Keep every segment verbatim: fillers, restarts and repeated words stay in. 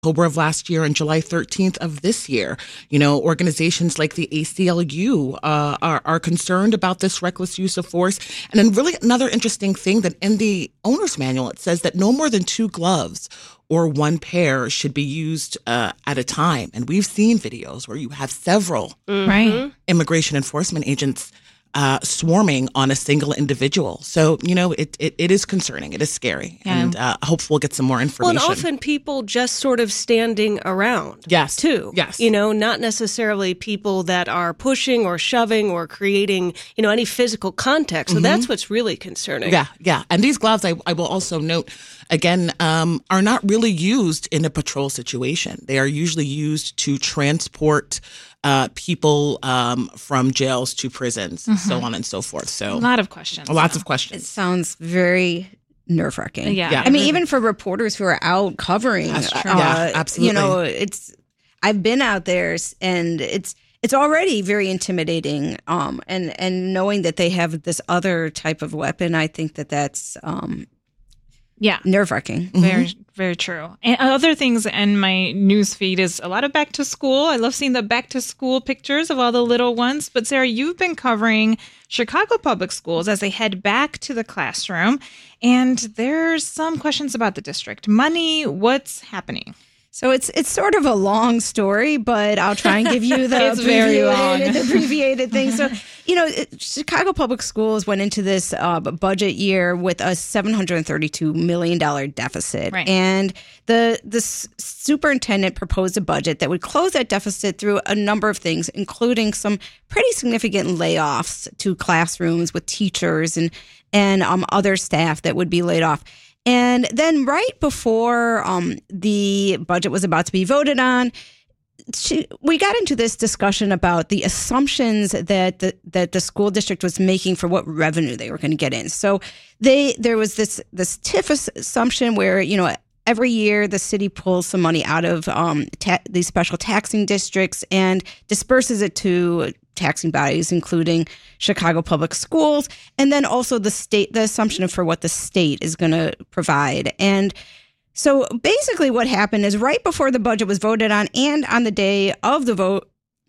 October of last year and July thirteenth of this year. You know, organizations like the A C L U uh, are, are concerned about this reckless use of force. And then really another interesting thing that in the owner's manual, it says that no more than two gloves or one pair should be used uh, at a time. And we've seen videos where you have several right. immigration enforcement agents Uh, swarming on a single individual. So, you know, it it, it is concerning. It is scary. Yeah. And uh, I hope we'll get some more information. Well, and often people just sort of standing around. Yes. Too. Yes. You know, not necessarily people that are pushing or shoving or creating, you know, any physical contact. So mm-hmm. that's what's really concerning. Yeah, yeah. And these gloves, I, I will also note, again, um, are not really used in a patrol situation. They are usually used to transport Uh, people um, from jails to prisons, mm-hmm. so on and so forth. So a lot of questions. Lots of questions. It sounds very nerve-wracking. Yeah. yeah. I mean, even for reporters who are out covering, That's true. uh, Yeah, absolutely. You know, it's. I've been out there, and it's it's already very intimidating. Um, and and knowing that they have this other type of weapon, I think that that's um, yeah, nerve-wracking. Mm-hmm. Very, very true. And other things in my news feed is a lot of back to school. I love seeing the back to school pictures of all the little ones. But Sarah, you've been covering Chicago public schools as they head back to the classroom. And there's some questions about the district. Money, what's happening? So it's it's sort of a long story, but I'll try and give you the It's very long. abbreviated, abbreviated thing. So, you know, it, Chicago Public Schools went into this uh, budget year with a seven hundred thirty-two million dollars deficit. Right. And the, the s- superintendent proposed a budget that would close that deficit through a number of things, including some pretty significant layoffs to classrooms with teachers and, and um, other staff that would be laid off. And then right before um, the budget was about to be voted on, she, we got into this discussion about the assumptions that the, that the school district was making for what revenue they were going to get in. So they there was this this T I F assumption where, you know, every year the city pulls some money out of um, ta- these special taxing districts and disperses it to taxing bodies, including Chicago Public Schools, and then also the state, the assumption for what the state is going to provide. And so basically what happened is right before the budget was voted on and on the day of the vote,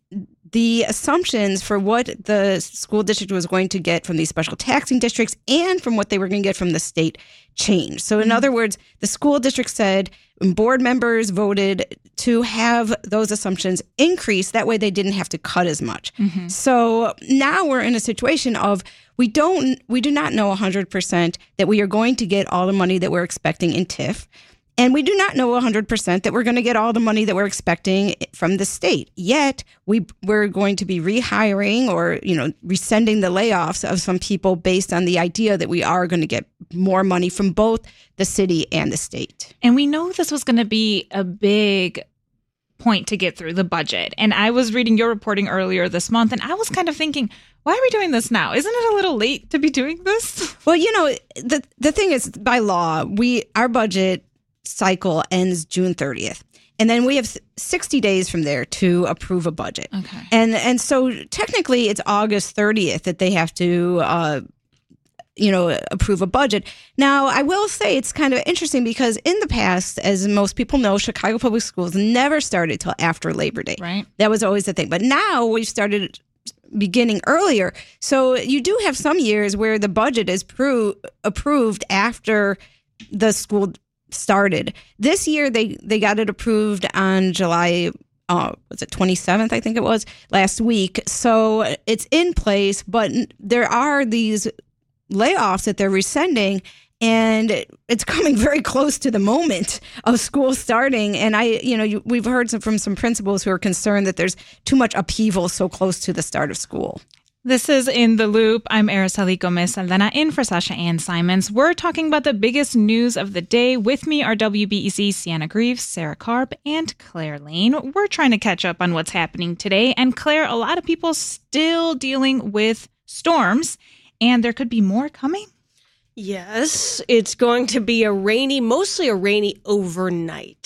the assumptions for what the school district was going to get from these special taxing districts and from what they were going to get from the state changed. So in mm-hmm. other words, the school district said board members voted to have those assumptions increase. That way they didn't have to cut as much. Mm-hmm. So now we're in a situation of we don't, we do not know one hundred percent that we are going to get all the money that we're expecting in T I F. And we do not know one hundred percent that we're going to get all the money that we're expecting from the state. Yet, we, we're going to be rehiring or, you know, rescinding the layoffs of some people based on the idea that we are going to get more money from both the city and the state. And we know this was going to be a big point to get through, the budget. And I was reading your reporting earlier this month, and I was kind of thinking, why are we doing this now? Isn't it a little late to be doing this? Well, you know, the the thing is, by law, we our budget cycle ends June thirtieth. And then we have sixty days from there to approve a budget. Okay. And and so technically it's August thirtieth that they have to, uh, you know, approve a budget. Now, I will say it's kind of interesting because in the past, as most people know, Chicago Public Schools never started till after Labor Day. Right. That was always the thing. But now we've started beginning earlier. So you do have some years where the budget is pro- approved after the school started. This year, they, they got it approved on July, uh, was it twenty-seventh, I think it was, last week. So it's in place, but there are these layoffs that they're rescinding, and it's coming very close to the moment of school starting. And I, you know, you, we've heard some, from some principals who are concerned that there's too much upheaval so close to the start of school. This is In the Loop. I'm Araceli Gomez Saldana in for Sasha Ann Simons. We're talking about the biggest news of the day. With me are W B E C's Sienna Greaves, Sarah Karp, and Claire Lane. We're trying to catch up on what's happening today. And Claire, a lot of people still dealing with storms, and there could be more coming. Yes, it's going to be a rainy, mostly a rainy overnight.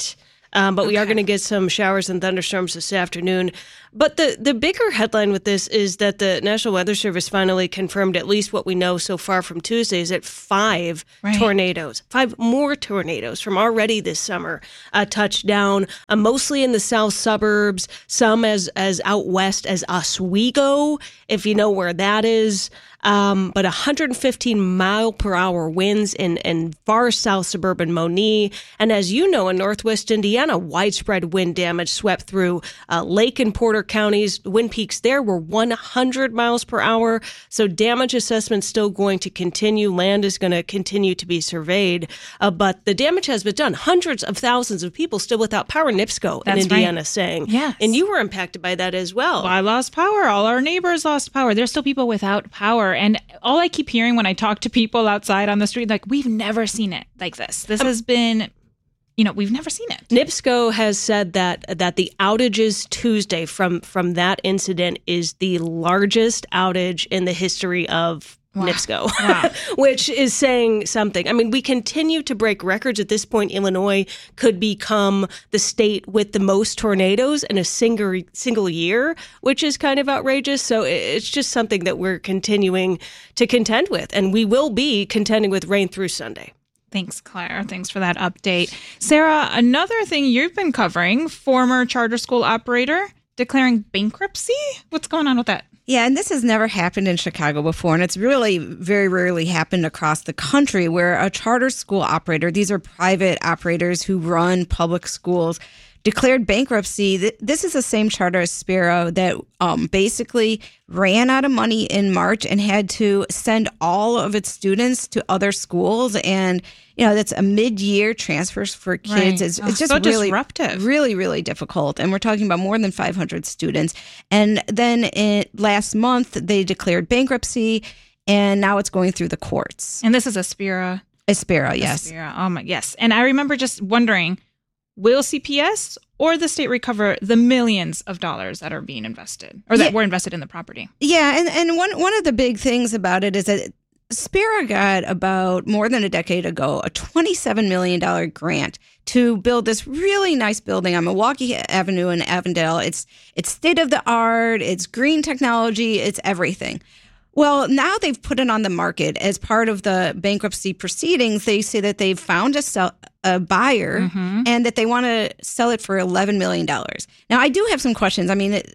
Um, but we Okay. are going to get some showers and thunderstorms this afternoon. But the, the bigger headline with this is that the National Weather Service finally confirmed at least what we know so far from Tuesday is that five Right. tornadoes, five more tornadoes from already this summer uh, touched down, uh, mostly in the south suburbs, some as, as out west as Oswego, if you know where that is. Um, but one hundred fifteen mile per hour winds in, in far south suburban Monee. And as you know, in northwest Indiana, widespread wind damage swept through uh, Lake and Porter counties. Wind peaks there were one hundred miles per hour. So damage assessment's still going to continue. Land is going to continue to be surveyed. Uh, but the damage has been done. Hundreds of thousands of people still without power. NIPSCO That's in Indiana right. saying. Yes. And you were impacted by that as well. Well, I lost power. All our neighbors lost power. There's still people without power. And all I keep hearing when I talk to people outside on the street, like, we've never seen it like this. This has been, you know, we've never seen it. NIPSCO has said that that the outages Tuesday from from that incident is the largest outage in the history of Wow. NIPSCO, Wow. which is saying something. I mean, we continue to break records. At this point, Illinois could become the state with the most tornadoes in a single single year, which is kind of outrageous. So it's just something that we're continuing to contend with, and we will be contending with rain through Sunday. Thanks, Claire. Thanks for that update. Sarah, another thing you've been covering, former charter school operator declaring bankruptcy. What's going on with that? Yeah, and this has never happened in Chicago before, and it's really very rarely happened across the country where a charter school operator, these are private operators who run public schools, declared bankruptcy. This is the same charter as Spiro that um, basically ran out of money in March and had to send all of its students to other schools. And, you know, that's a mid-year transfers for kids. Right. It's, Oh, it's just so really, disruptive. really, really difficult. And we're talking about more than five hundred students. And then it, last month, they declared bankruptcy, and now it's going through the courts. And this is Aspira. Aspira, yes. Aspira. Oh my, yes. And I remember just wondering, will C P S or the state recover the millions of dollars that are being invested or that Yeah. were invested in the property? Yeah, and, and one one of the big things about it is that Spira got about more than a decade ago a twenty-seven million dollars grant to build this really nice building on Milwaukee Avenue in Avondale. It's it's state of the art, it's green technology, it's everything. Well, now they've put it on the market as part of the bankruptcy proceedings. They say that they've found a, sell, a buyer Mm-hmm. and that they want to sell it for eleven million dollars. Now, I do have some questions. I mean, it,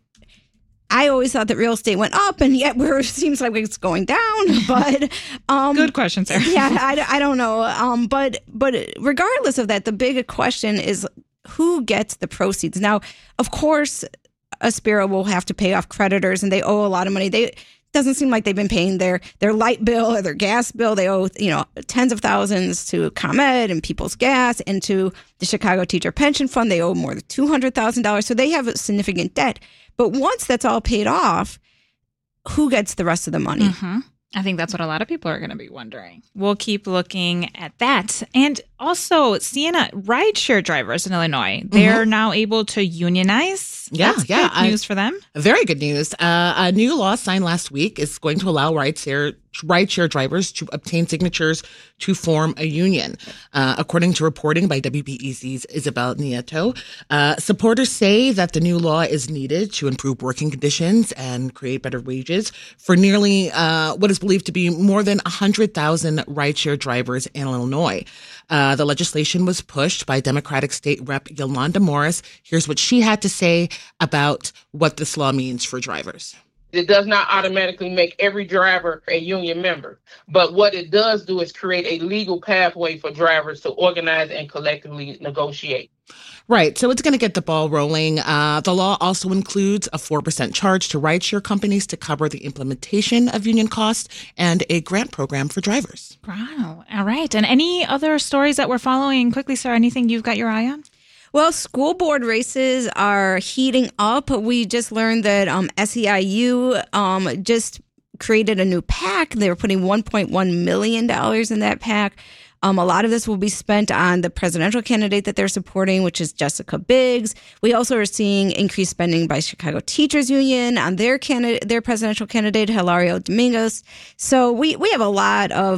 I always thought that real estate went up, and yet we're, it seems like it's going down. But um, Good question, Sarah. yeah, I, I don't know. Um, but but regardless of that, the big question is who gets the proceeds. Now, of course, Aspira will have to pay off creditors, and they owe a lot of money. They doesn't seem like they've been paying their their light bill or their gas bill. They owe, you know, tens of thousands to ComEd and People's Gas and to the Chicago Teacher Pension Fund. They owe more than two hundred thousand dollars. So they have a significant debt. But once that's all paid off, who gets the rest of the money? Mm-hmm. I think that's what a lot of people are going to be wondering. We'll keep looking at that. And also, Sienna, rideshare drivers in Illinois, they're now able to unionize. Yeah, That's yeah, good I- news for them. Very good news. Uh, a new law signed last week is going to allow rideshare rideshare drivers to obtain signatures to form a union. Uh, according to reporting by W B E Z's Isabel Nieto, uh, supporters say that the new law is needed to improve working conditions and create better wages for nearly uh, what is believed to be more than one hundred thousand rideshare drivers in Illinois. Uh, the legislation was pushed by Democratic State Rep Yolanda Morris. Here's what she had to say about what this law means for drivers. It does not automatically make every driver a union member. But what it does do is create a legal pathway for drivers to organize and collectively negotiate. Right. So it's going to get the ball rolling. Uh, the law also includes a four percent charge to rideshare companies to cover the implementation of union costs and a grant program for drivers. Wow. All right. And any other stories that we're following quickly, Sarah? Anything you've got your eye on? Well, school board races are heating up. We just learned that um, S E I U um, just created a new PAC. They were putting one point one million dollars in that PAC. Um, a lot of this will be spent on the presidential candidate that they're supporting, which is Jessica Biggs. We also are seeing increased spending by Chicago Teachers Union on their candidate, their presidential candidate, Hilario Domingos. So we, we have a lot of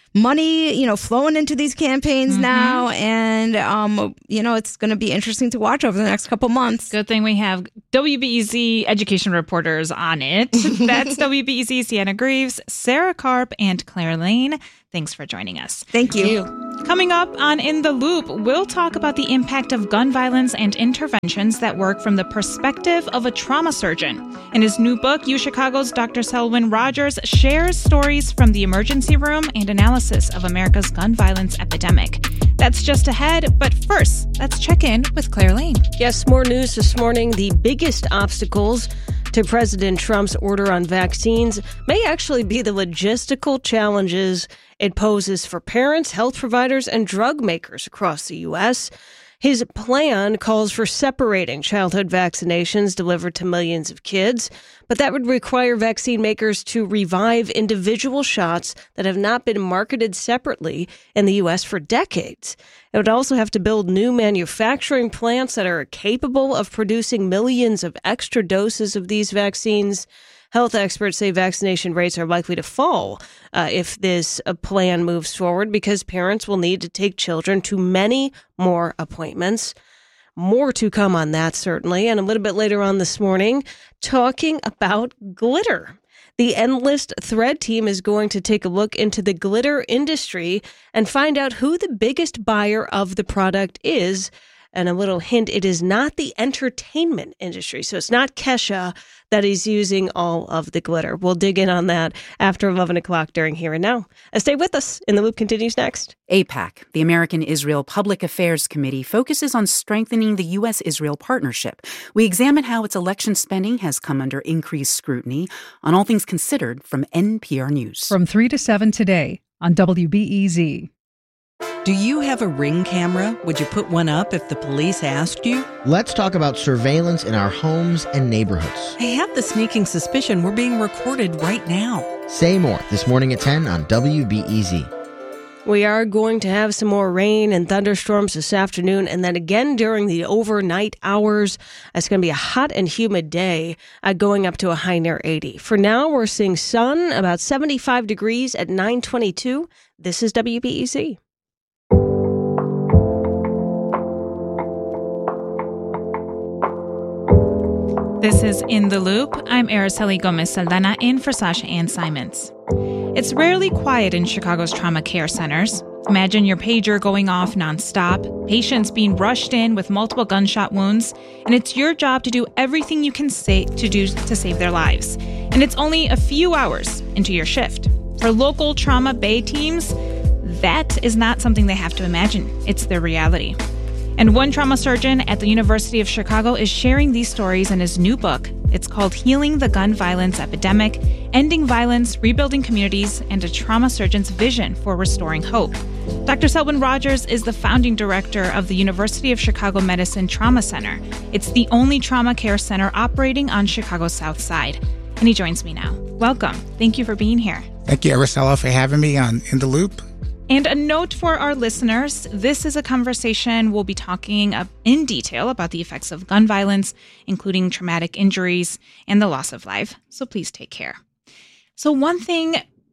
money, you know, flowing into these campaigns Mm-hmm. now. And, um, you know, it's going to be interesting to watch over the next couple months. Good thing we have W B E Z education reporters on it. That's W B E Z Sienna Greaves, Sarah Karp, and Claire Lane. Thanks for joining us. Thank you. Coming up on In the Loop, we'll talk about the impact of gun violence and interventions that work from the perspective of a trauma surgeon. In his new book, UChicago's Doctor Selwyn Rogers shares stories from the emergency room and analysis of America's gun violence epidemic. That's just ahead, but first, let's check in with Claire Lane. Yes, more news this morning. The biggest obstacles to President Trump's order on vaccines may actually be the logistical challenges it poses for parents, health providers, and drug makers across the U S. His plan calls for separating childhood vaccinations delivered to millions of kids, but that would require vaccine makers to revive individual shots that have not been marketed separately in the U S for decades. It would also have to build new manufacturing plants that are capable of producing millions of extra doses of these vaccines. Health experts say vaccination rates are likely to fall uh, if this uh, plan moves forward because parents will need to take children to many more appointments. More to come on that, certainly. And a little bit later on this morning, talking about glitter. The Endless Thread team is going to take a look into the glitter industry and find out who the biggest buyer of the product is. And a little hint, it is not the entertainment industry. So it's not Kesha that is using all of the glitter. We'll dig in on that after eleven o'clock during Here and Now. Uh, stay with us. In the Loop continues next. AIPAC, the American Israel Public Affairs Committee, focuses on strengthening the U S Israel partnership. We examine how its election spending has come under increased scrutiny on All Things Considered from N P R News. From three to seven today on W B E Z. Do you have a Ring camera? Would you put one up if the police asked you? Let's talk about surveillance in our homes and neighborhoods. I have the sneaking suspicion we're being recorded right now. Say more this morning at ten on W B E Z. We are going to have some more rain and thunderstorms this afternoon, and then again during the overnight hours. It's going to be a hot and humid day, uh, going up to a high near eighty. For now, we're seeing sun, about seventy-five degrees at nine twenty-two. This is W B E Z. This is In the Loop. I'm Araceli Gomez Saldana in for Sasha Ann Simons. It's rarely quiet in Chicago's trauma care centers. Imagine your pager going off nonstop, patients being rushed in with multiple gunshot wounds, and it's your job to do everything you can say to do to save their lives. And it's only a few hours into your shift. For local trauma bay teams, that is not something they have to imagine. It's their reality. And one trauma surgeon at the University of Chicago is sharing these stories in his new book. It's called Healing the Gun Violence Epidemic, Ending Violence, Rebuilding Communities, and a Trauma Surgeon's Vision for Restoring Hope. Doctor Selwyn Rogers is the founding director of the University of Chicago Medicine Trauma Center. It's the only trauma care center operating on Chicago's South Side. And he joins me now. Welcome. Thank you for being here. Thank you, Araceli, for having me on In the Loop. And a note for our listeners, this is a conversation we'll be talking in detail about the effects of gun violence, including traumatic injuries and the loss of life. So please take care. So one thing,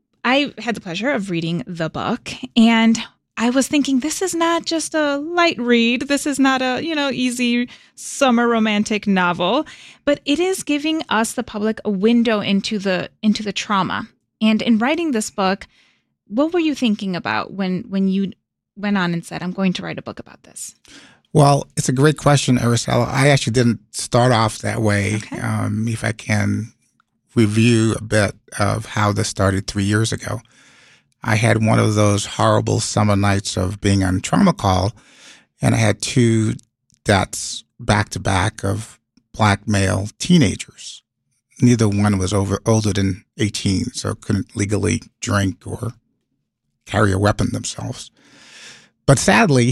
I had the pleasure of reading the book, and I was thinking this is not just a light read. This is not a, you know, easy summer romantic novel, but it is giving us, the public, a window into the into the trauma. And in writing this book, what were you thinking about when, when you went on and said, I'm going to write a book about this? Well, it's a great question, Araceli. I actually didn't start off that way. Okay. Um, if I can review a bit of how this started three years ago. I had one of those horrible summer nights of being on trauma call, and I had two deaths back to back of black male teenagers. Neither one was over older than eighteen, so couldn't legally drink or carry a weapon themselves. But sadly,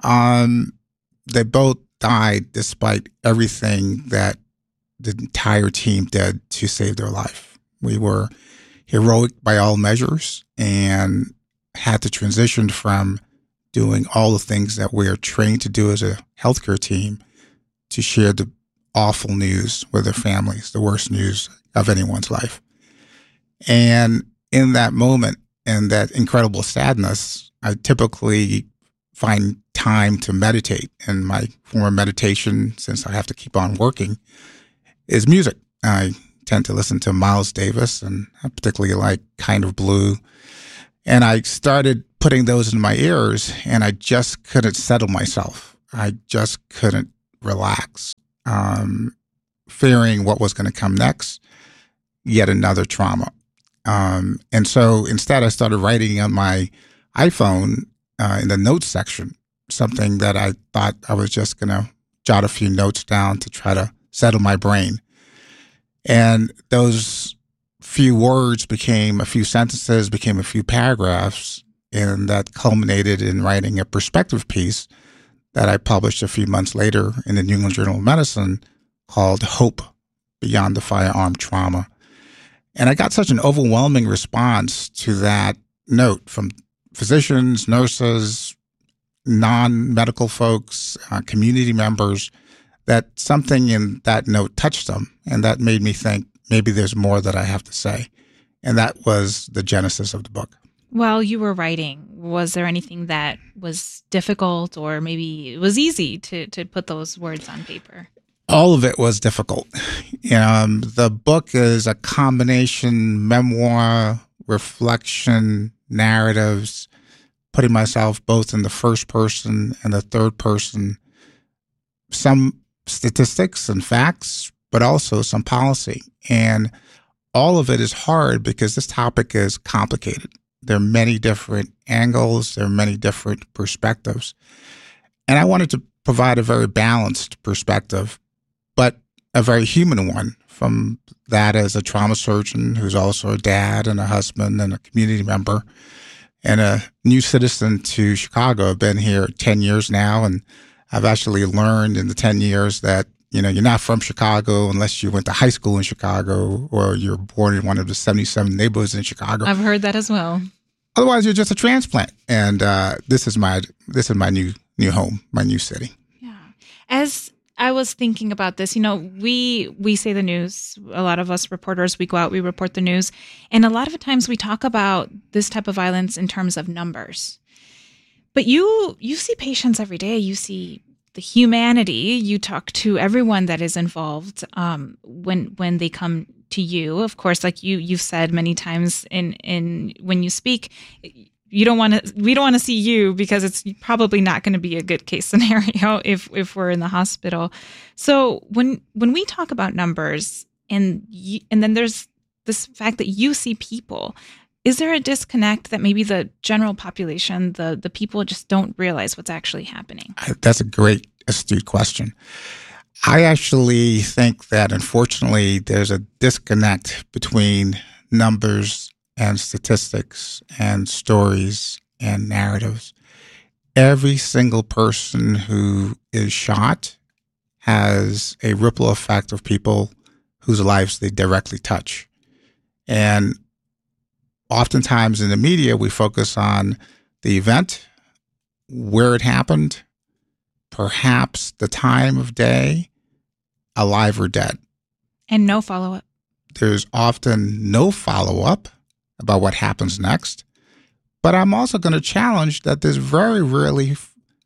um, they both died despite everything that the entire team did to save their life. We were heroic by all measures and had to transition from doing all the things that we're trained to do as a healthcare team to share the awful news with their families, the worst news of anyone's life. And in that moment, and that incredible sadness, I typically find time to meditate. And my form of meditation, since I have to keep on working, is music. I tend to listen to Miles Davis, and I particularly like Kind of Blue. And I started putting those in my ears, and I just couldn't settle myself. I just couldn't relax, um, fearing what was going to come next, yet another trauma. Um, and so instead, I started writing on my iPhone uh, in the notes section, something that I thought I was just going to jot a few notes down to try to settle my brain. And those few words became a few sentences, became a few paragraphs, and that culminated in writing a perspective piece that I published a few months later in the New England Journal of Medicine called Hope Beyond the Firearm Trauma. And I got such an overwhelming response to that note from physicians, nurses, non-medical folks, uh, community members, that something in that note touched them. And that made me think maybe there's more that I have to say. And that was the genesis of the book. While you were writing, was there anything that was difficult, or maybe it was easy to, to put those words on paper? All of it was difficult. Um, the book is a combination memoir, reflection, narratives, putting myself both in the first person and the third person, some statistics and facts, but also some policy. And all of it is hard because this topic is complicated. There are many different angles. There are many different perspectives. And I wanted to provide a very balanced perspective, but a very human one, from that as a trauma surgeon who's also a dad and a husband and a community member and a new citizen to Chicago. I've been here ten years now, and I've actually learned in the ten years that, you know, you're not from Chicago unless you went to high school in Chicago or you're born in one of the seventy-seven neighborhoods in Chicago. I've heard that as well. Otherwise, you're just a transplant. And uh, this is my this is my new new home, my new city. Yeah. As I was thinking about this, you know, we we say the news. A lot of us reporters, we go out, we report the news. And a lot of the times we talk about this type of violence in terms of numbers. But you you see patients every day. You see the humanity. You talk to everyone that is involved um, when when they come to you. Of course, like you you've said many times in in when you speak, you don't want to. We don't want to see you because it's probably not going to be a good case scenario if if we're in the hospital. So when when we talk about numbers and you, and then there's this fact that you see people. Is there a disconnect that maybe the general population, the, the people just don't realize what's actually happening? That's a great, astute question. I actually think that, unfortunately, there's a disconnect between numbers and statistics and stories and narratives. Every single person who is shot has a ripple effect of people whose lives they directly touch. And oftentimes in the media, we focus on the event, where it happened, perhaps the time of day, alive or dead. And no follow-up. There's often no follow-up about what happens next. But I'm also going to challenge that there's very rarely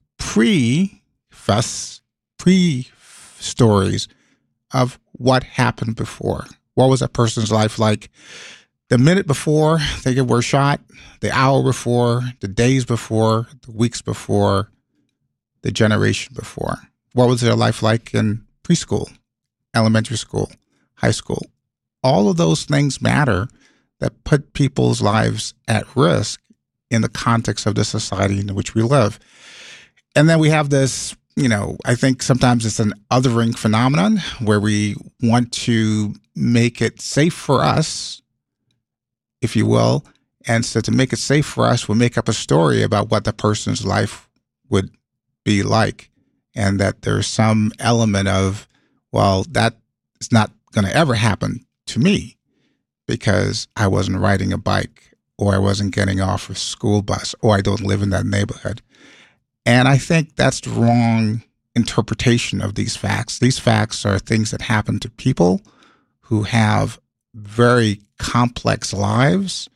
pre-fuss, pre-stories of what happened before. What was that person's life like? The minute before they were shot, the hour before, the days before, the weeks before, the generation before. What was their life like in preschool, elementary school, high school? All of those things matter that put people's lives at risk in the context of the society in which we live. And then we have this, you know, I think sometimes it's an othering phenomenon where we want to make it safe for us, if you will. And so to make it safe for us, we'll make up a story about what the person's life would be like. And that there's some element of, well, that is not going to ever happen to me because I wasn't riding a bike or I wasn't getting off a school bus or I don't live in that neighborhood. And I think that's the wrong interpretation of these facts. These facts are things that happen to people who have very complex lives,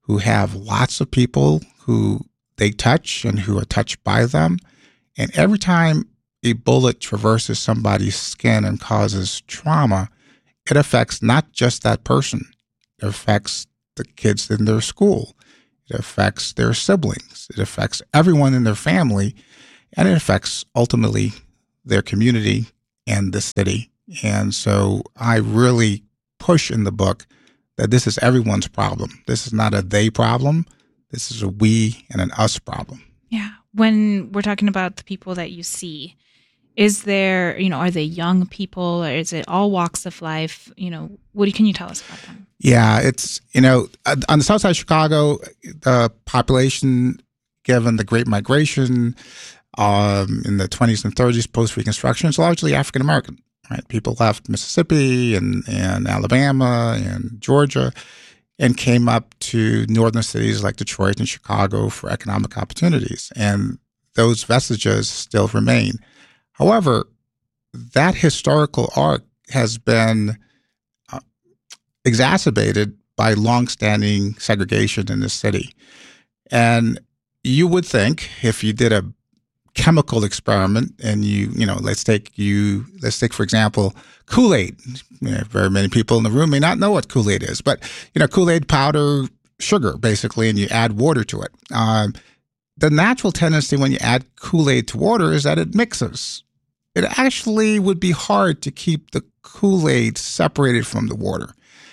who have lots of people who they touch and who are touched by them. And every time a bullet traverses somebody's skin and causes trauma, it affects not just that person. It affects the kids in their school. It affects their siblings. It affects everyone in their family. And it affects, ultimately, their community and the city. And so I really push in the book that this is everyone's problem. This is not a they problem. This is a we and an us problem. Yeah. When we're talking about the people that you see, is there, you know, are they young people or is it all walks of life? You know, what can you tell us about them? Yeah, it's, you know, on the south side of Chicago, the population, given the Great Migration um, in the twenties and thirties, post-Reconstruction, is largely African-American, right? People left Mississippi and, and Alabama and Georgia and came up to northern cities like Detroit and Chicago for economic opportunities. And those vestiges still remain. However, that historical arc has been uh, exacerbated by longstanding segregation in the city. And you would think if you did a chemical experiment and you, you know, let's take you, let's take, for example, Kool-Aid. You know, very many people in the room may not know what Kool-Aid is, but, you know, Kool-Aid powder, sugar, basically, and you add water to it. Um, the natural tendency when you add Kool-Aid to water is that it mixes. It actually would be hard to keep the Kool-Aid separated from the water.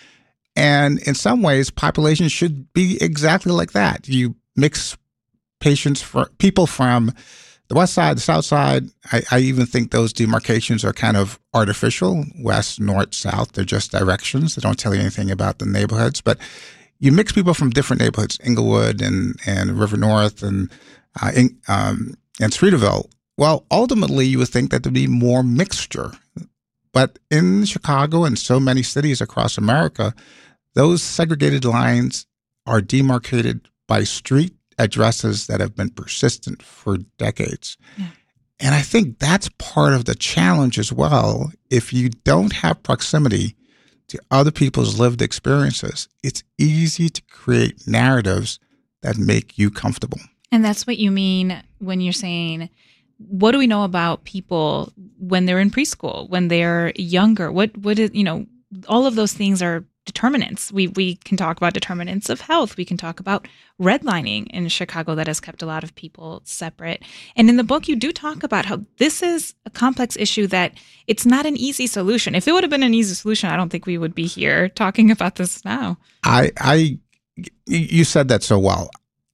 And in some ways, population should be exactly like that. You mix patients, for, people from the west side, the south side. I, I even think those demarcations are kind of artificial, west, north, south. They're just directions. They don't tell you anything about the neighborhoods. But you mix people from different neighborhoods, Inglewood and, and River North and, uh, in, um, and Streeterville. Well, ultimately, you would think that there'd be more mixture. But in Chicago and so many cities across America, those segregated lines are demarcated by street addresses that have been persistent for decades. Yeah. And I think that's part of the challenge as well. If you don't have proximity to other people's lived experiences, it's easy to create narratives that make you comfortable. And that's what you mean when you're saying, what do we know about people when they're in preschool, when they're younger? What, what is, you know, all of those things are determinants. We we can talk about determinants of health. We can talk about redlining in Chicago that has kept a lot of people separate. And in the book, you do talk about how this is a complex issue that it's not an easy solution. If it would have been an easy solution, I don't think we would be here talking about this now. I, I you said that so well.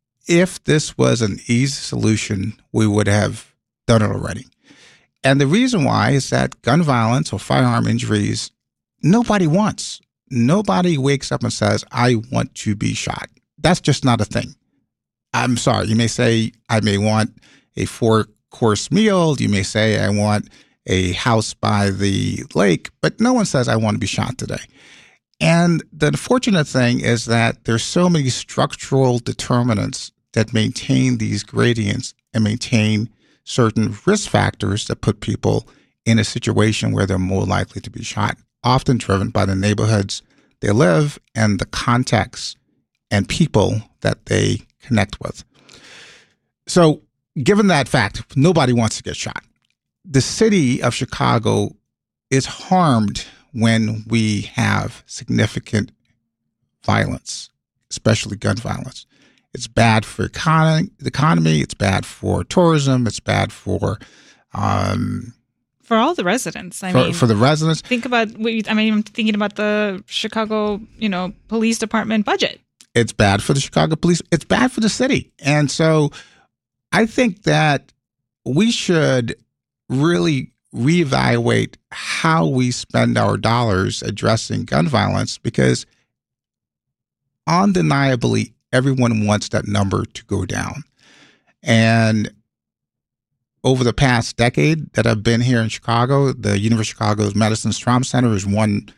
If this was an easy solution, we would have done it already. And the reason why is that gun violence or firearm injuries, nobody wants. Nobody wakes up and says, I want to be shot. That's just not a thing. I'm sorry. You may say, I may want a four-course meal. You may say, I want a house by the lake. But no one says, I want to be shot today. And the unfortunate thing is that there's so many structural determinants that maintain these gradients and maintain certain risk factors that put people in a situation where they're more likely to be shot, often driven by the neighborhoods they live and the context and people that they connect with. So given that fact, nobody wants to get shot. The city of Chicago is harmed when we have significant violence, especially gun violence. It's bad for econ- the economy. It's bad for tourism. It's bad for... Um, For all the residents, I for, mean, for the residents. Think about. I mean, I'm thinking about the Chicago, you know, police department budget. It's bad for the Chicago police. It's bad for the city, and so I think that we should really reevaluate how we spend our dollars addressing gun violence, because undeniably, everyone wants that number to go down, and over the past decade that I've been here in Chicago, the University of Chicago's Medicine's Trauma Center is one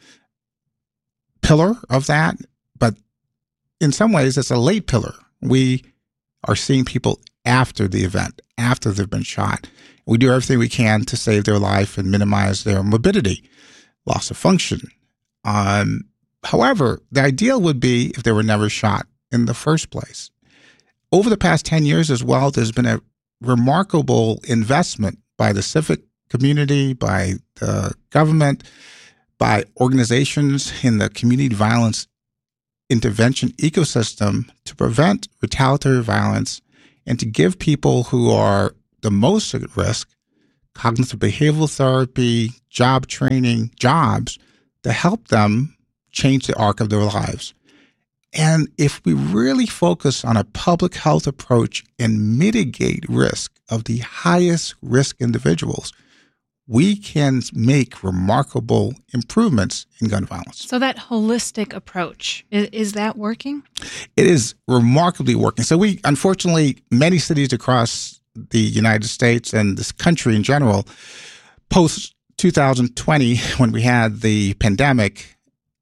pillar of that. But in some ways, it's a late pillar. We are seeing people after the event, after they've been shot. We do everything we can to save their life and minimize their morbidity, loss of function. Um, however, the ideal would be if they were never shot. in the first place. Over the past ten years as well, there's been a remarkable investment by the civic community, by the government, by organizations in the community violence intervention ecosystem to prevent retaliatory violence and to give people who are the most at risk cognitive behavioral therapy, job training, jobs to help them change the arc of their lives. And if we really focus on a public health approach and mitigate risk of the highest risk individuals, we can make remarkable improvements in gun violence. So that holistic approach, is, is that working? It is remarkably working. So we, unfortunately, many cities across the United States and this country in general, post two thousand twenty, when we had the pandemic,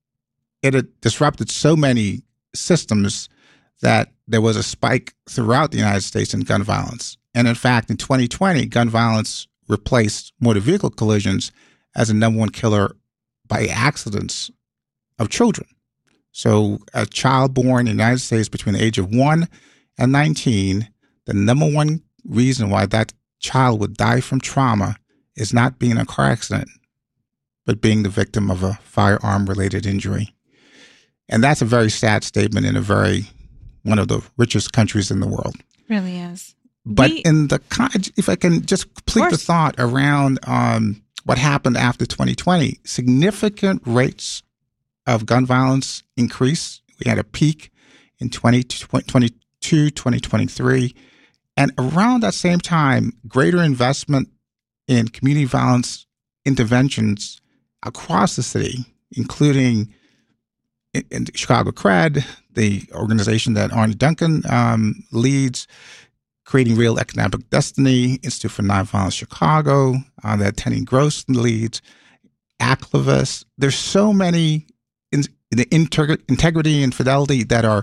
it had disrupted so many systems that there was a spike throughout the United States in gun violence. And in fact, in twenty twenty, gun violence replaced motor vehicle collisions as the number one killer by accidents of children. So a child born in the United States between the age of one and nineteen, the number one reason why that child would die from trauma is not being in a car accident, but being the victim of a firearm-related injury. And that's a very sad statement in a very, one of the richest countries in the world. Really is. But we, in the, if I can just complete the thought around um, what happened after twenty twenty, significant rates of gun violence increased. We had a peak in twenty twenty-two, twenty twenty-three. And around that same time, greater investment in community violence interventions across the city, including in, in Chicago CRED, the organization that Arne Duncan um, leads, Creating Real Economic Destiny, Institute for Nonviolence Chicago, uh, that Tenny Gross leads, Activist. There's so many in, the integ- integrity and fidelity that are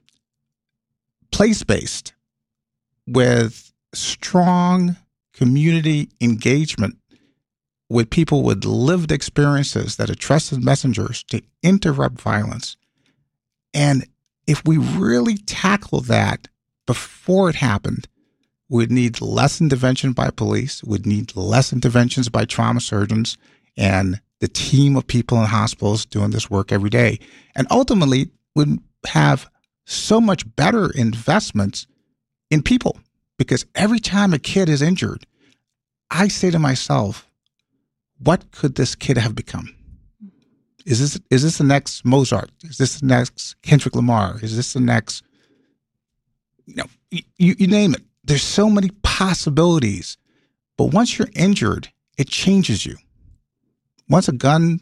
place-based with strong community engagement with people with lived experiences that are trusted messengers to interrupt violence. And if we really tackle that before it happened, we'd need less intervention by police, we'd need less interventions by trauma surgeons and the team of people in hospitals doing this work every day. And ultimately, we'd have so much better investments in people, because every time a kid is injured, I say to myself, what could this kid have become? Is this is this the next Mozart? Is this the next Kendrick Lamar? Is this the next, you know, you, you name it. There's so many possibilities. But once you're injured, it changes you. Once a gun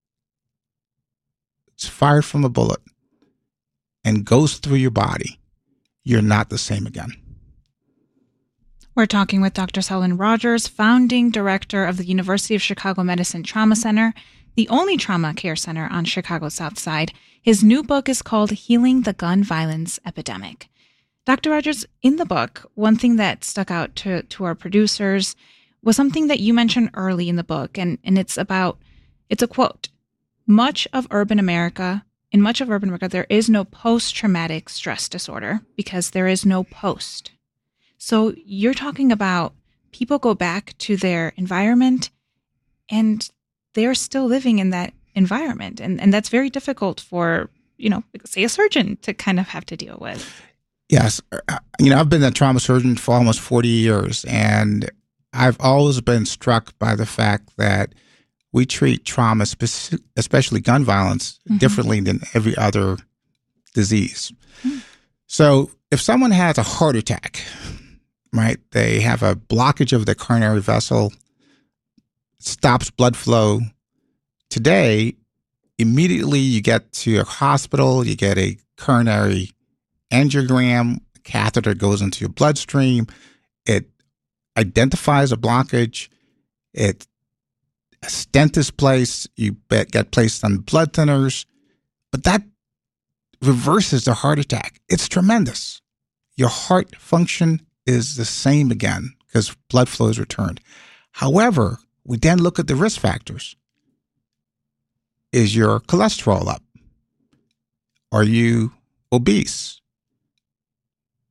is fired from a bullet and goes through your body, you're not the same again. We're talking with Doctor Selwyn Rogers, founding director of the University of Chicago Medicine Trauma Center, the only trauma care center on Chicago's South Side. His new book is called Healing the Gun Violence Epidemic. Doctor Rogers, in the book, one thing that stuck out to, to our producers was something that you mentioned early in the book, and, and it's about, it's a quote, much of urban America, in much of urban America, there is no post-traumatic stress disorder because there is no post. So you're talking about people go back to their environment and they're still living in that environment. And, and that's very difficult for, you know, say a surgeon to kind of have to deal with. Yes. You know, I've been a trauma surgeon for almost forty years, and I've always been struck by the fact that we treat trauma, especially gun violence, mm-hmm. differently than every other disease. Mm-hmm. So if someone has a heart attack, right, they have a blockage of the coronary vessel, stops blood flow. Today, immediately you get to a hospital, you get a coronary angiogram, a catheter goes into your bloodstream, it identifies a blockage, it a stent is placed, you get placed on blood thinners, but that reverses the heart attack. It's tremendous. Your heart function is the same again because blood flow is returned. However, we then look at the risk factors. Is your cholesterol up? Are you obese?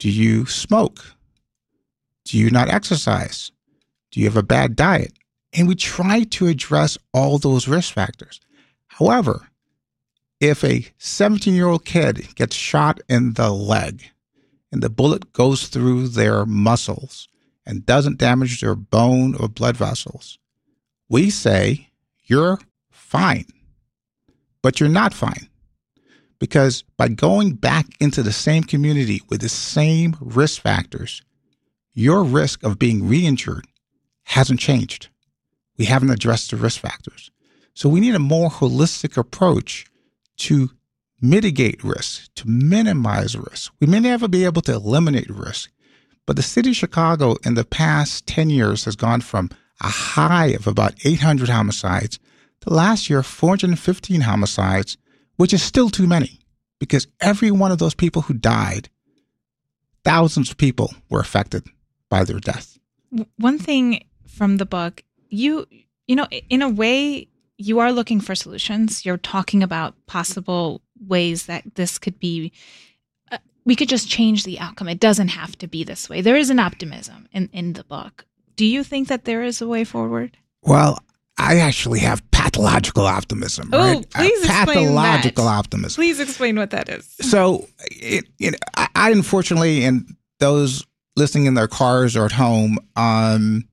Do you smoke? Do you not exercise? Do you have a bad diet? And we try to address all those risk factors. However, if a seventeen-year-old kid gets shot in the leg and the bullet goes through their muscles and doesn't damage their bone or blood vessels, we say, you're fine, but you're not fine. Because by going back into the same community with the same risk factors, your risk of being re-injured hasn't changed. We haven't addressed the risk factors. So we need a more holistic approach to mitigate risk, to minimize risk. We may never be able to eliminate risk, but the city of Chicago in the past ten years has gone from a high of about eight hundred homicides to last year four hundred fifteen homicides, which is still too many because every one of those people who died, thousands of people were affected by their death. One thing from the book, you, you know, in a way, you are looking for solutions. You're talking about possible ways that this could be, uh, we could just change the outcome. It doesn't have to be this way. There is an optimism in, in the book. Do you think that there is a way forward? Well, I actually have pathological optimism. Oh, right? please uh, explain pathological that. optimism. Please explain what that is. So, it, it, I, I unfortunately, and those listening in their cars or at home, um,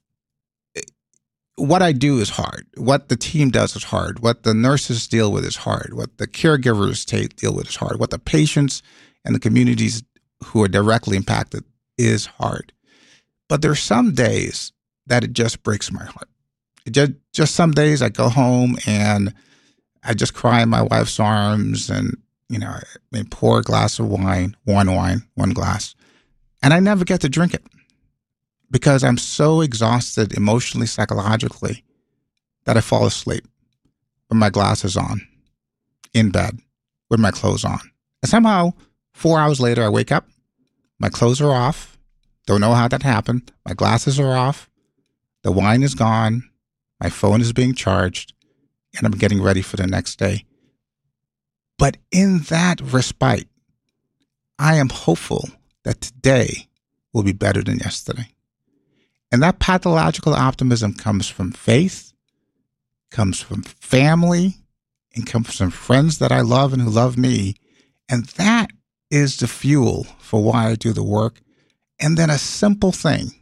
what I do is hard. What the team does is hard. What the nurses deal with is hard. What the caregivers take, deal with is hard. What the patients and the communities who are directly impacted is hard. But there's some days that it just breaks my heart. It just, just some days I go home and I just cry in my wife's arms and, you know, I may pour a glass of wine, one wine, one glass, and I never get to drink it because I'm so exhausted emotionally, psychologically that I fall asleep with my glasses on, in bed, with my clothes on. And somehow, four hours later, I wake up, my clothes are off, don't know how that happened, my glasses are off, the wine is gone, my phone is being charged, and I'm getting ready for the next day. But in that respite, I am hopeful that today will be better than yesterday. And that pathological optimism comes from faith, comes from family, and comes from friends that I love and who love me. And that is the fuel for why I do the work. And then a simple thing.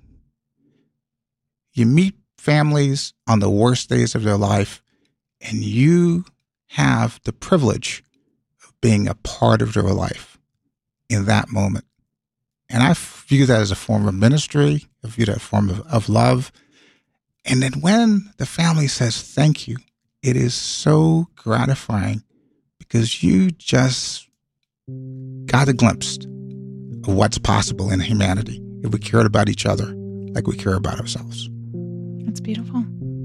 You meet families on the worst days of their life, and you have the privilege of being a part of their life in that moment. And I view that as a form of ministry. I view that as a form of, of love. And then when the family says thank you, it is so gratifying because you just got a glimpse of what's possible in humanity if we cared about each other like we care about ourselves. That's beautiful.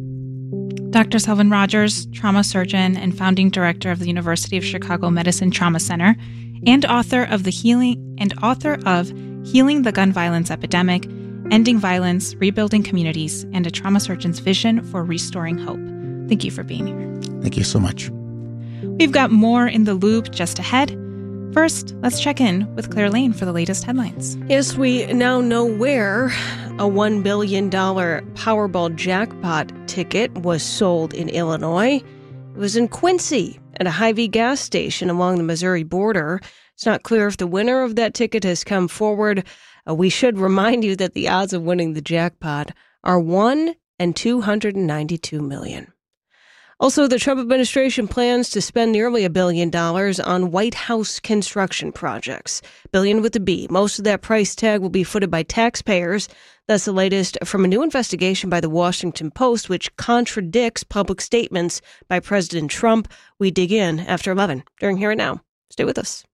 Doctor Selvin Rogers, trauma surgeon and founding director of the University of Chicago Medicine Trauma Center, and author of the healing and author of Healing the Gun Violence Epidemic, Ending Violence, Rebuilding Communities, and a Trauma Surgeon's Vision for Restoring Hope. Thank you for being here. Thank you so much. We've got more in the loop just ahead. First, let's check in with Claire Lane for the latest headlines. Yes, we now know where a one billion dollars Powerball jackpot ticket was sold in Illinois. It was in Quincy at a Hy-Vee gas station along the Missouri border. It's not clear if the winner of that ticket has come forward. Uh, we should remind you that the odds of winning the jackpot are one in two hundred ninety-two million. Also, the Trump administration plans to spend nearly a billion dollars on White House construction projects. Billion with a B. Most of that price tag will be footed by taxpayers. That's the latest from a new investigation by the Washington Post, which contradicts public statements by President Trump. We dig in after eleven during Here and Now. Stay with us.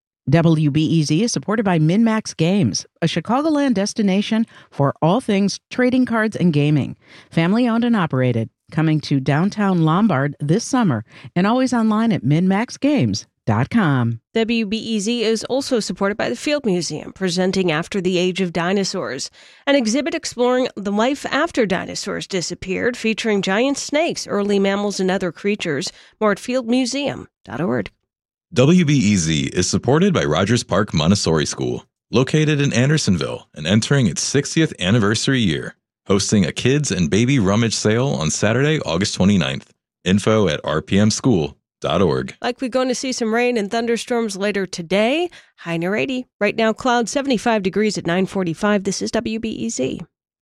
W B E Z is supported by MinMax Games, a Chicagoland destination for all things trading cards and gaming. Family owned and operated. Coming to downtown Lombard this summer and always online at min max games dot com. W B E Z is also supported by the Field Museum, presenting After the Age of Dinosaurs, an exhibit exploring the life after dinosaurs disappeared, featuring giant snakes, early mammals, and other creatures. More at field museum dot org. W B E Z is supported by Rogers Park Montessori School. located in Andersonville and entering its sixtieth anniversary year, hosting a kids and baby rummage sale on Saturday, August twenty-ninth. Info at r p m school dot org. Likely going to see some rain and thunderstorms later today. High near eighty. Right now, clouds seventy-five degrees at nine forty-five. This is W B E Z.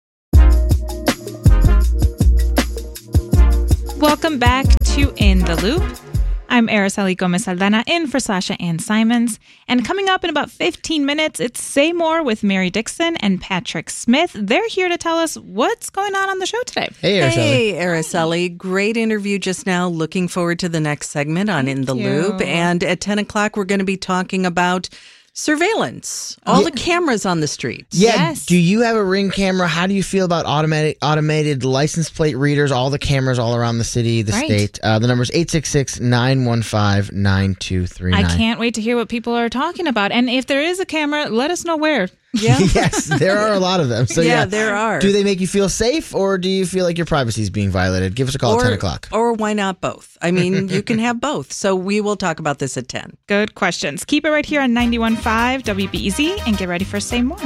Welcome back to In the Loop. I'm Araceli Gomez Aldana in for Sasha Ann Simons. And coming up in about fifteen minutes, it's Say More with Mary Dixon and Patrick Smith. They're here to tell us what's going on on the show today. Hey, Araceli. Hey, Araceli. Great interview just now. Looking forward to the next segment on In the you. Loop. And at ten o'clock, we're going to be talking about surveillance, all Yeah. the cameras on the streets. Yeah. Yes. Do you have a Ring camera? How do you feel about automatic automated license plate readers? All the cameras all around the city, the Right. state. Uh, the number is eight six six, nine one five, nine two three nine. I can't wait to hear what people are talking about. And if there is a camera, let us know where. Yeah. Yes, there are a lot of them. So yeah, yeah, there are. Do they make you feel safe, or do you feel like your privacy is being violated? Give us a call or, at ten o'clock. Or why not both? I mean, you can have both. So we will talk about this at ten. Good questions. Keep it right here on ninety-one point five W B E Z and get ready for Say More.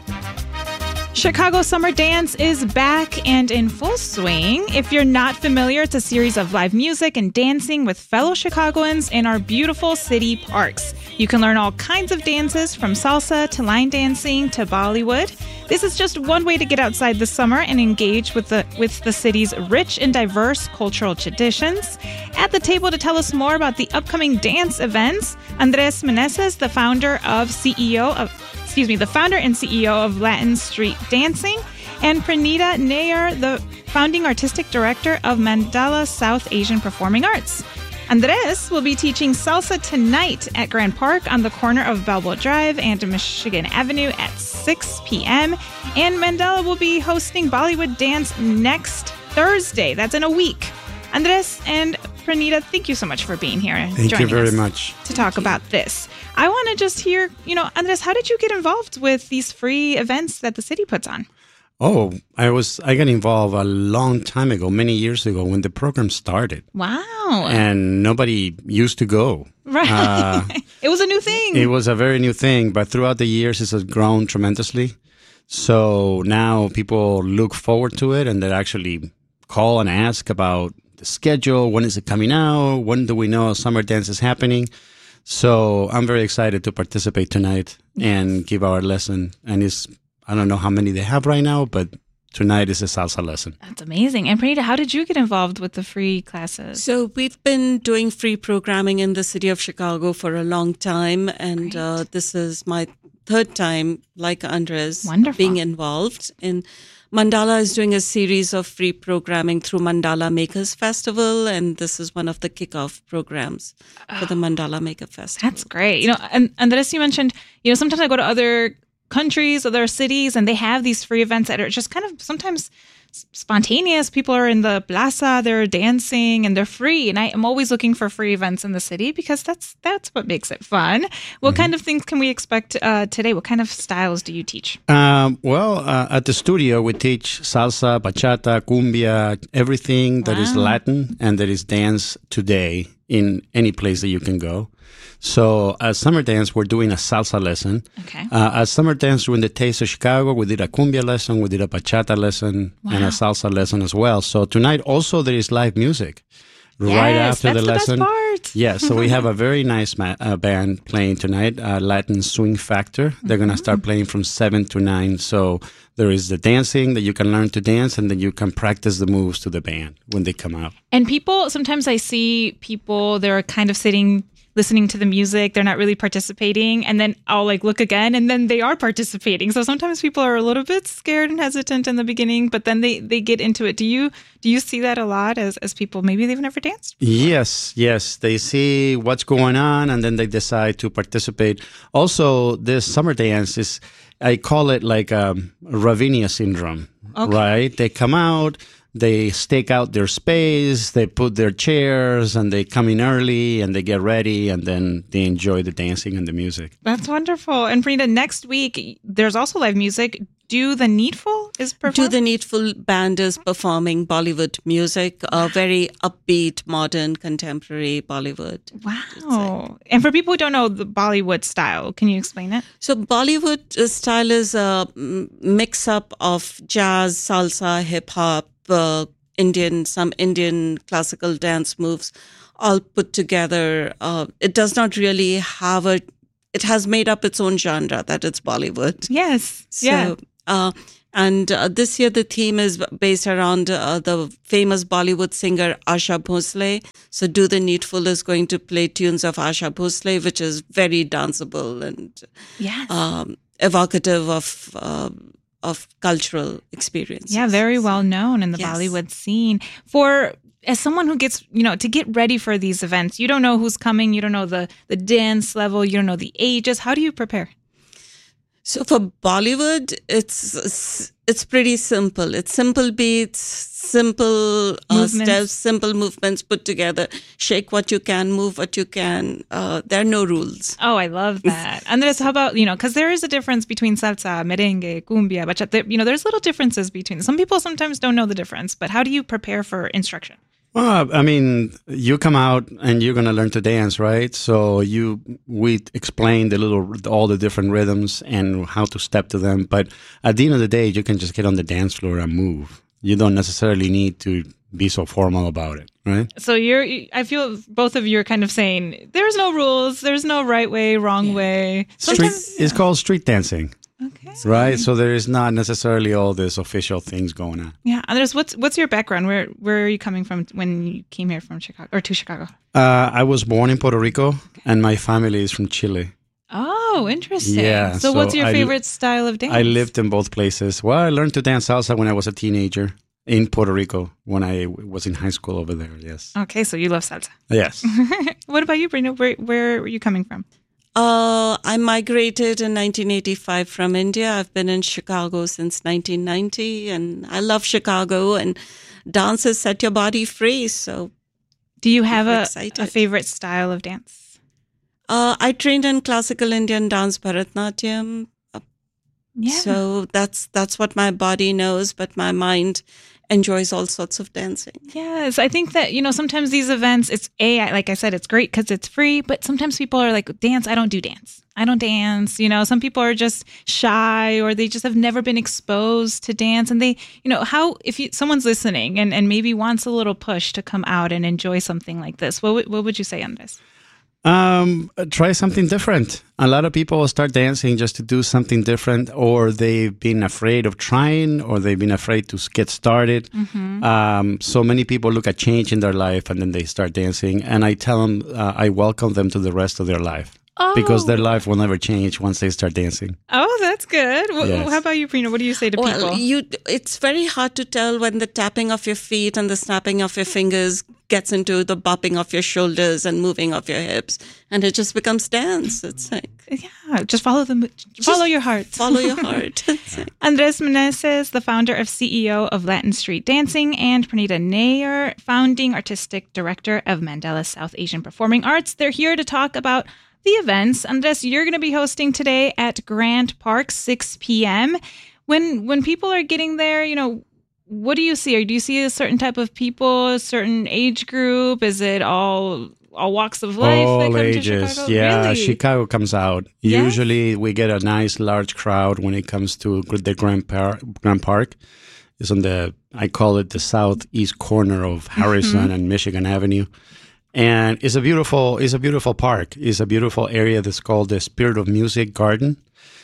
Chicago Summer Dance is back and in full swing. If you're not familiar, it's a series of live music and dancing with fellow Chicagoans in our beautiful city parks. You can learn all kinds of dances from salsa to line dancing to Bollywood. This is just one way to get outside this summer and engage with the with the city's rich and diverse cultural traditions. At the table to tell us more about the upcoming dance events, Andres Meneses, the founder of C E O of Excuse me, the founder and C E O of Latin Street Dancing, and Pranita Nair, the founding artistic director of Mandala South Asian Performing Arts. Andres will be teaching salsa tonight at Grand Park on the corner of Balboa Drive and Michigan Avenue at six p.m. And Mandala will be hosting Bollywood Dance next Thursday. That's in a week. Andres and Pranita, thank you so much for being here and Thank joining you very us much. to talk about this. I want to just hear, you know, Andres, how did you get involved with these free events that the city puts on? Oh, I was I got involved a long time ago, many years ago, when the program started. Wow. And nobody used to go. Right. Uh, it was a new thing. It was a very new thing, but throughout the years, it has grown tremendously. So now people look forward to it, and they actually call and ask about the schedule. When is it coming out? When do we know summer dance is happening? So I'm very excited to participate tonight and give our lesson. And it's, I don't know how many they have right now, but tonight is a salsa lesson. That's amazing. And Pranita, how did you get involved with the free classes? So we've been doing free programming in the city of Chicago for a long time. And uh, this is my third time, like Andres, Wonderful. being involved in Mandala is doing a series of free programming through Mandala Makers Festival, and this is one of the kickoff programs for the Mandala Maker Festival. That's great. You know, and Andres, you mentioned, you know, sometimes I go to other countries, other cities, and they have these free events that are just kind of sometimes spontaneous. People are in the plaza, they're dancing, and they're free. And I am always looking for free events in the city because that's that's what makes it fun. What mm-hmm. kind of things can we expect uh, today? What kind of styles do you teach? Um, well, uh, at the studio, we teach salsa, bachata, cumbia, everything that wow. is Latin and that is dance today in any place that you can go. So at Summer Dance, we're doing a salsa lesson. Okay. Uh, at Summer Dance, during the Taste of Chicago, we did a cumbia lesson, we did a bachata lesson, wow. and a salsa lesson as well. So tonight also there is live music. Yes, right after that's the, the lesson. Best part. Yeah, so we have a very nice ma- uh, band playing tonight, uh, Latin Swing Factor. They're mm-hmm. going to start playing from seven to nine. So there is the dancing that you can learn to dance, and then you can practice the moves to the band when they come out. And people, sometimes I see people, they're kind of sitting listening to the music, they're not really participating, and then I'll like look again and then they are participating. So sometimes people are a little bit scared and hesitant in the beginning, but then they, they get into it. Do you do you see that a lot as, as people, maybe they've never danced? Yes, yes. They see what's going on and then they decide to participate. Also, this summer dance is, I call it like um, Ravinia syndrome, okay. right? They come out, they stake out their space, they put their chairs, and they come in early, and they get ready, and then they enjoy the dancing and the music. That's wonderful. And Pranita, next week, there's also live music. Do the Needful is performing? Do the Needful Band is performing Bollywood music, a very upbeat, modern, contemporary Bollywood. Wow. And for people who don't know the Bollywood style, can you explain it? So Bollywood style is a mix-up of jazz, salsa, hip-hop, uh, Indian, some Indian classical dance moves, all put together. Uh, it does not really have a, it has made up its own genre that it's Bollywood. Yes. So, yeah. Uh, and uh, this year the theme is based around uh, the famous Bollywood singer Asha Bhosle. So Do the Needful is going to play tunes of Asha Bhosle, which is very danceable and yes. um, evocative of uh, of cultural experience. Yeah, very well known in the Yes. Bollywood scene. For as someone who gets, you know, to get ready for these events, you don't know who's coming, you don't know the the dance level, you don't know the ages. How do you prepare? So for Bollywood, it's it's pretty simple. It's simple beats, simple uh, steps, simple movements put together. Shake what you can, move what you can. Uh, there are no rules. Oh, I love that. Andres, how about, you know, because there is a difference between salsa, merengue, cumbia, bachata. You know, there's little differences between. Some people sometimes don't know the difference, but how do you prepare for instruction? Well, I mean, you come out and you're going to learn to dance, right? So you, we explain the little, all the different rhythms and how to step to them. But at the end of the day, you can just get on the dance floor and move. You don't necessarily need to be so formal about it, right? So you're, I feel both of you are kind of saying there's no rules, there's no right way, wrong yeah. way. Street, it's called street dancing. Okay. Right, so there is not necessarily all this official things going on. Yeah, Andres, what's what's your background? Where where are you coming from when you came here from Chicago or to Chicago? Uh, I was born in Puerto Rico, okay. and my family is from Chile. Oh, interesting. Yeah. So, so what's your I, favorite style of dance? I lived in both places. Well, I learned to dance salsa when I was a teenager in Puerto Rico when I was in high school over there. Yes. Okay, so you love salsa. Yes. What about you, Brina? Where where are you coming from? Uh, I migrated in nineteen eighty-five from India. I've been in Chicago since nineteen ninety, and I love Chicago. And dances set your body free. So, do you have a, a favorite style of dance? Uh, I trained in classical Indian dance, Bharatanatyam. Yeah. So that's that's what my body knows, but my mind enjoys all sorts of dancing. Yes, I think that, you know, sometimes these events, it's a like I said, it's great because it's free, but sometimes people are like, dance, I don't do dance. I don't dance. You know, some people are just shy or they just have never been exposed to dance. And they, you know, how, if you, someone's listening and, and maybe wants a little push to come out and enjoy something like this, what, what would you say on this? Um, try something different. A lot of people will start dancing just to do something different, or they've been afraid of trying, or they've been afraid to get started. Mm-hmm. Um, so many people look at change in their life and then they start dancing. And I tell them, uh, I welcome them to the rest of their life. Oh. Because their life will never change once they start dancing. Oh, that's good. Yes. How about you, Prina? What do you say to well, people? You, it's very hard to tell when the tapping of your feet and the snapping of your fingers gets into the bopping of your shoulders and moving of your hips, and it just becomes dance. It's like yeah, just follow the follow your heart. Follow your heart. Like, Andres Meneses, the founder of C E O of Latin Street Dancing, and Pranita Nair, founding artistic director of Mandela South Asian Performing Arts. They're here to talk about the events. Andres, you're going to be hosting today at Grant Park, six p.m. When when people are getting there, you know, what do you see? Or do you see a certain type of people, a certain age group? Is it all all walks of life? All that come ages. to Chicago? Yeah, really? Chicago comes out. Yeah? Usually we get a nice large crowd when it comes to the Grant Park. Grant Park. It's on the, I call it the southeast corner of Harrison mm-hmm. and Michigan Avenue. And it's a beautiful, it's a beautiful park. It's a beautiful area that's called the Spirit of Music Garden.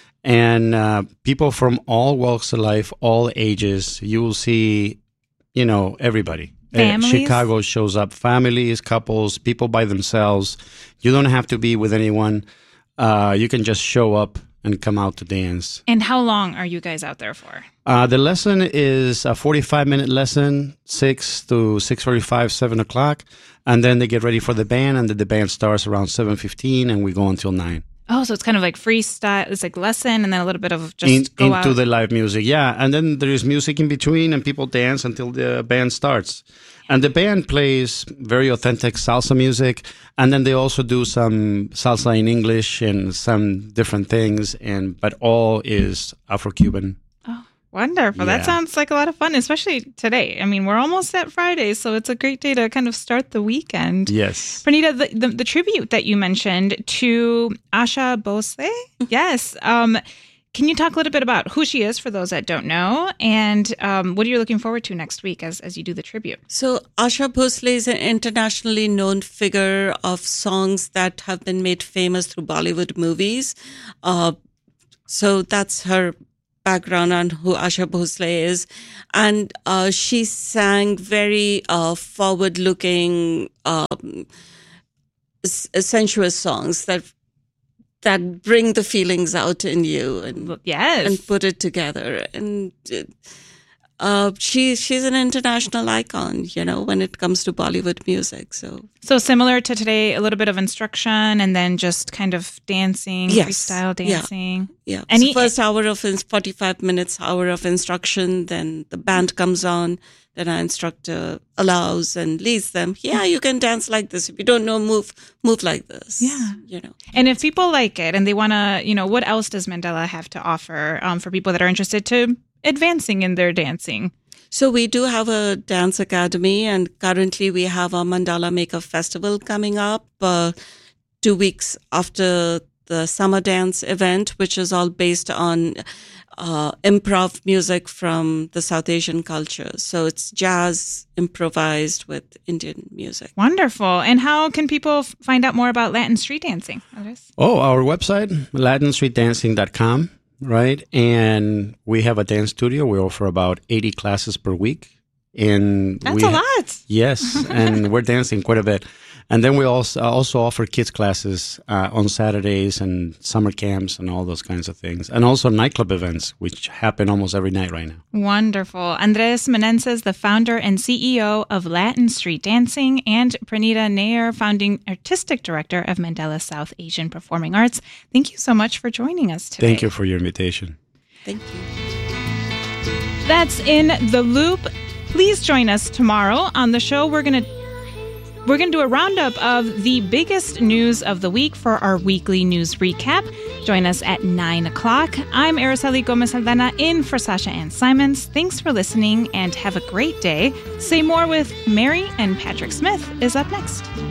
And uh, people from all walks of life, all ages, you will see, you know, everybody. Families? Uh, Chicago shows up. Families, couples, people by themselves. You don't have to be with anyone. Uh, you can just show up and come out to dance. And how long are you guys out there for? Uh, the lesson is a forty-five minute lesson, six to six forty-five, seven o'clock. And then they get ready for the band, and then the band starts around seven fifteen, and we go until nine. Oh, so it's kind of like freestyle. It's like lesson and then a little bit of just in, go into out. Into the live music, yeah. And then there is music in between, and people dance until the band starts. And the band plays very authentic salsa music, and then they also do some salsa in English and some different things, and but all is Afro-Cuban. Oh. Wonderful. That Yeah. sounds like a lot of fun, especially today. I mean, we're almost at Friday, so it's a great day to kind of start the weekend. Yes. Pranita, the, the, the tribute that you mentioned to Asha Bhosle, yes. Um, can you talk a little bit about who she is for those that don't know, and um, what are you looking forward to next week as, as you do the tribute? So Asha Bhosle is an internationally known figure of songs that have been made famous through Bollywood movies. Uh, so that's her background on who Asha Bhosle is. And uh, she sang very uh, forward-looking, um, s- sensuous songs that that bring the feelings out in you and yes. and put it together. And uh, she she's an international icon, you know, when it comes to Bollywood music. So So similar to today, a little bit of instruction and then just kind of dancing, Yes. freestyle dancing. Yeah. Any, so first hour of ins- forty-five minutes, hour of instruction, then the band comes on, then our instructor allows and leads them. Yeah, you can dance like this. If you don't know, move, move like this. Yeah. You know. And if people like it and they want to, you know, what else does Mandala have to offer um, for people that are interested to advancing in their dancing? So we do have a dance academy, and currently we have our Mandala Maker Festival coming up uh, two weeks after the summer dance event, which is all based on uh, improv music from the South Asian culture. So it's jazz improvised with Indian music. Wonderful. And how can people f- find out more about Latin street dancing? Andres? Oh, our website, latin street dancing dot com, right? And we have a dance studio. We offer about eighty classes per week. And That's we a ha- lot. Yes, and we're dancing quite a bit. And then we also also offer kids classes uh, on Saturdays and summer camps and all those kinds of things. And also nightclub events, which happen almost every night right now. Wonderful. Andres Menendez, the founder and C E O of Latin Street Dancing, and Pranita Nair, founding artistic director of Mandela South Asian Performing Arts. Thank you so much for joining us today. Thank you for your invitation. Thank you. That's In the Loop. Please join us tomorrow on the show. We're going to We're going to do a roundup of the biggest news of the week for our weekly news recap. Join us at nine o'clock. I'm Araceli Gomez Aldana in for Sasha Ann Simons. Thanks for listening and have a great day. Say More with Mary and Patrick Smith is up next.